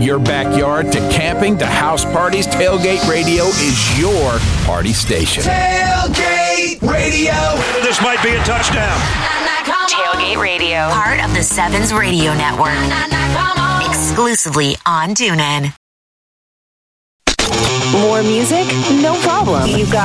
your backyard to camping to house parties, Tailgate Radio is your party station. Tailgate Radio. This might be a touchdown. Tailgate Radio, part of the Sevens Radio Network. Exclusively on TuneIn. More music? No problem. You've got